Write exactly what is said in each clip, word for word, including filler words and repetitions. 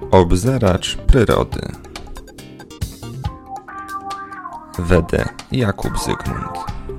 Obzeracz przyrody. Wede Jakub Zygmunt.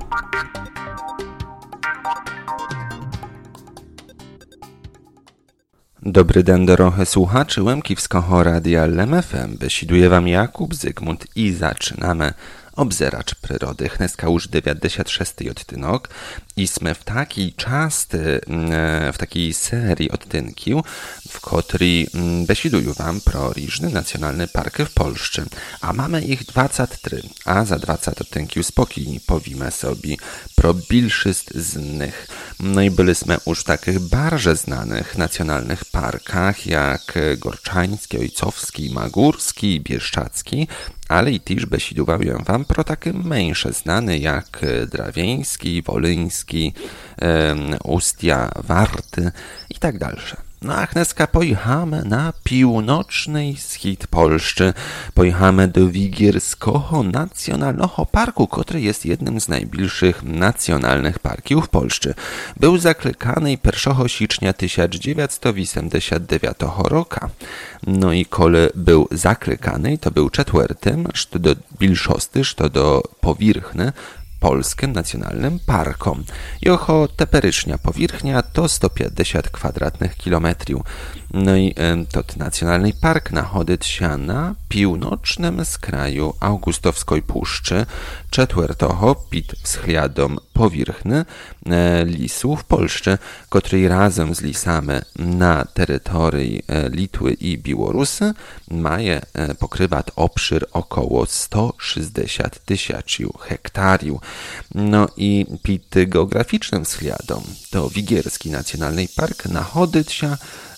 Dobry den dorohe słuchaczy Łemkiwskiego Radia L M F M. Besiduje wam Jakub Zygmunt i zaczynamy Obzeracz przyrody. Dneska już dziewięćdziesiąt szósty odtynek i sme w takiej czasty, w takiej serii odtynków, w której besiduję wam pro różne nacjonalne parki w Polsce. A mamy ich dwadzieścia trzy, a za dwadzieścia odtynków spokojnie powiemy sobie pro bilszyst z nich. No i byliśmy już w takich bardzo znanych nacjonalnych parkach jak Gorczański, Ojcowski, Magórski, Bieszczacki, ale i też besiduję wam pro takie mniejsze znane jak Drawieński, Wolyński, um, Ustia, Warty i tak dalsze. No a dneska pojechamy na północny wschód Polski. Pojechamy do Wigierskiego Nacjonalnego Parku, który jest jednym z najbliższych nacjonalnych parków w Polsce. Był zaklekany pierwszego stycznia tysiąc dziewięćset osiemdziesiątego dziewiątego roku. No i kole był zaklekany, to był czwartym, co do bilszosty, co do powierzchni, Polskim Nacjonalnym Parkom. Jocho teperycznia powierzchnia to sto pięćdziesiąt kwadratnych kilometrów. No i to nacjonalny park znajduje się na północnym skraju Augustowskiej Puszczy, czwartego pod względem powierzchni lisu w Polsce, który razem z lisami na terytorii Litwy i Białorusy maje pokrywać obszar około sto sześćdziesiąt tysięcy hektarów. No i pod geograficznym względem to Wigierski Nacjonalny Park znajduje się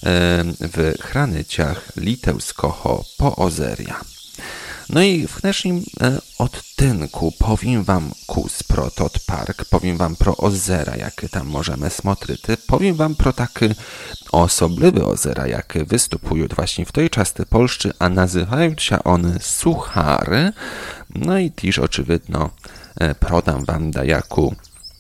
w graniczach litewskiego Poozeria. No i w dnešním odtynku powiem wam kus pro tot park, powiem wam pro ozera, jakie tam możemy smotrzyty, powiem wam pro takie osobliwe ozera, jakie występują właśnie w tej części Polski, a nazywają się one Suchary. No i też oczywiście prodam wam dajaku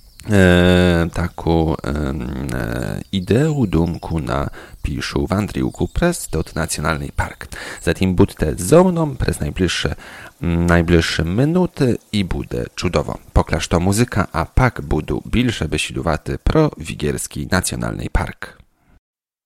E, taką e, ideę, dumku na piszu wandriłku przez tot nacjonalny park. Zatem budźcie ze mną przez najbliższe, najbliższe minuty i bude cudowo. Poklaż to muzyka, a pak budu bilsze besiduwaty pro Wigierski Nacjonalny Park.